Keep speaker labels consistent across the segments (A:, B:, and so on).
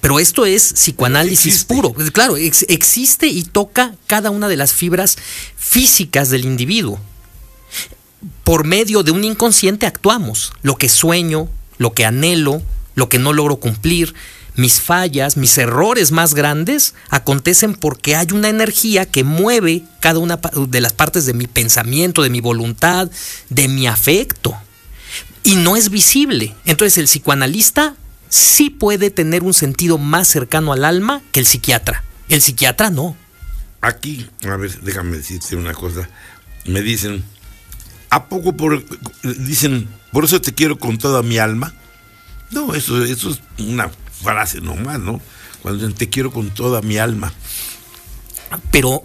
A: Pero esto es psicoanálisis puro. Claro, existe y toca cada una de las fibras físicas del individuo. Por medio de un inconsciente actuamos. Lo que sueño, lo que anhelo, lo que no logro cumplir, mis fallas, mis errores más grandes acontecen porque hay una energía que mueve cada una de las partes de mi pensamiento, de mi voluntad, de mi afecto. Y no es visible. Entonces el psicoanalista sí puede tener un sentido más cercano al alma que el psiquiatra. El psiquiatra no.
B: Aquí, a ver, déjame decirte una cosa. Me dicen, dicen, por eso te quiero con toda mi alma? No, eso es una frase nomás, ¿no? Cuando te quiero con toda mi alma.
A: Pero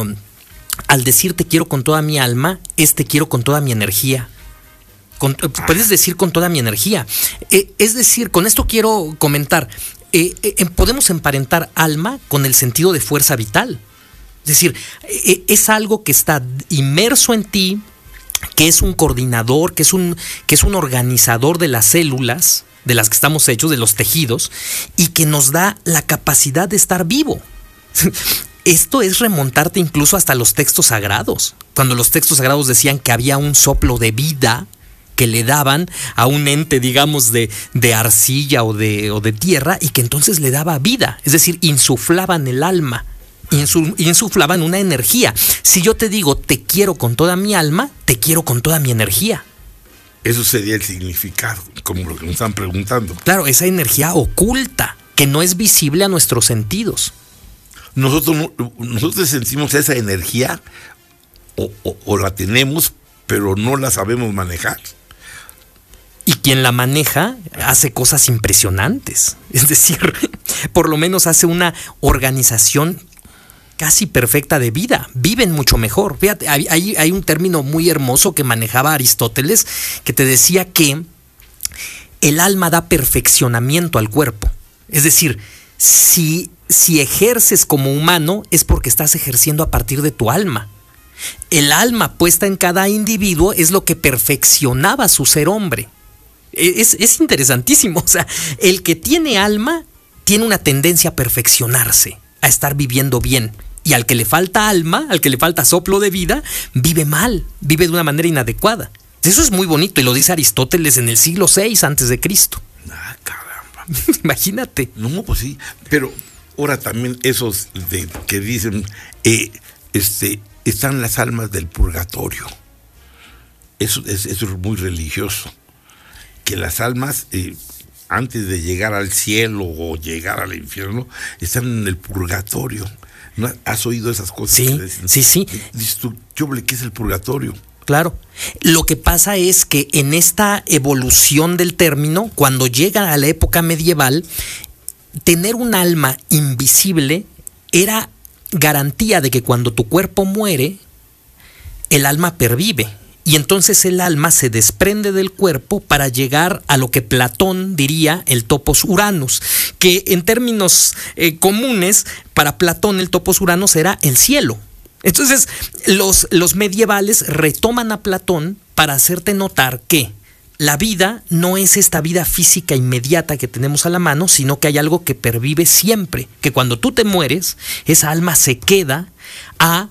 A: al decir te quiero con toda mi alma, te quiero con toda mi energía. Puedes decir con toda mi energía. Es decir, con esto quiero comentar, podemos emparentar alma con el sentido de fuerza vital. Es decir, es algo que está inmerso en ti, que es un coordinador, que es un organizador de las células de las que estamos hechos, de los tejidos, y que nos da la capacidad de estar vivo. Esto es remontarte incluso hasta los textos sagrados. Cuando los textos sagrados decían que había un soplo de vida que le daban a un ente, digamos, de arcilla o de tierra, y que entonces le daba vida. Es decir, insuflaban el alma, insuflaban una energía. Si yo te digo, te quiero con toda mi alma, te quiero con toda mi energía.
B: Eso sería el significado, como lo que nos están preguntando.
A: Claro, esa energía oculta, que no es visible a nuestros sentidos.
B: Nosotros sentimos esa energía o la tenemos, pero no la sabemos manejar.
A: Y quien la maneja hace cosas impresionantes. Es decir, por lo menos hace una organización casi perfecta de vida. Viven mucho mejor. Fíjate, hay un término muy hermoso que manejaba Aristóteles, que te decía que el alma da perfeccionamiento al cuerpo. Es decir, si ejerces como humano, es porque estás ejerciendo a partir de tu alma. El alma puesta en cada individuo es lo que perfeccionaba su ser hombre. Es interesantísimo. O sea, el que tiene alma tiene una tendencia a perfeccionarse, a estar viviendo bien. Y al que le falta alma, al que le falta soplo de vida, vive mal, vive de una manera inadecuada. Eso es muy bonito y lo dice Aristóteles en el siglo VI a.C.
B: Caramba.
A: Imagínate.
B: No, pues sí, pero ahora también esos que dicen, están las almas del purgatorio. Eso es muy religioso. Que las almas, antes de llegar al cielo o llegar al infierno, están en el purgatorio. ¿No has oído esas cosas?
A: Sí.
B: Dices tú, ¿qué es el purgatorio?
A: Claro. Lo que pasa es que en esta evolución del término, cuando llega a la época medieval, tener un alma invisible era garantía de que cuando tu cuerpo muere, el alma pervive. Y entonces el alma se desprende del cuerpo para llegar a lo que Platón diría el topos Uranus, que en términos comunes, para Platón el topos Uranus era el cielo. Entonces los medievales retoman a Platón para hacerte notar que la vida no es esta vida física inmediata que tenemos a la mano, sino que hay algo que pervive siempre, que cuando tú te mueres, esa alma se queda a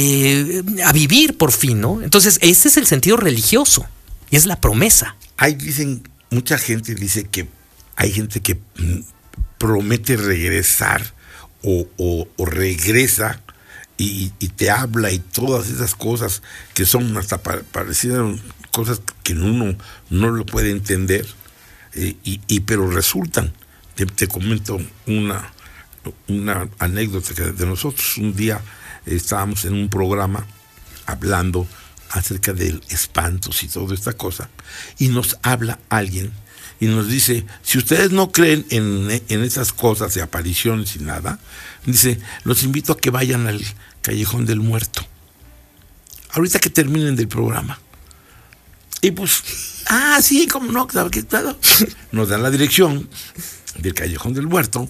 A: vivir por fin, ¿no? Entonces ese es el sentido religioso y es la promesa.
B: Mucha gente dice que hay gente que promete regresar o regresa y te habla y todas esas cosas que son hasta parecidas cosas que uno no lo puede entender, pero resultan. Te comento una anécdota de nosotros. Un día estábamos en un programa hablando acerca de espantos y toda esta cosa, y nos habla alguien y nos dice, si ustedes no creen en esas cosas de apariciones y nada, dice, los invito a que vayan al Callejón del Muerto ahorita que terminen del programa. Y pues, sí, cómo no, claro. Nos dan la dirección del Callejón del Muerto.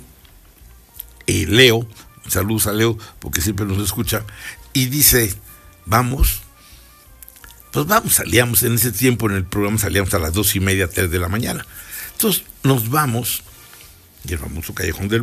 B: Leo, saludos a Leo, porque siempre nos escucha, y dice, vamos, salíamos en ese tiempo en el programa, salíamos a las 2:30, 3 de la mañana. Entonces nos vamos, y el famoso Callejón del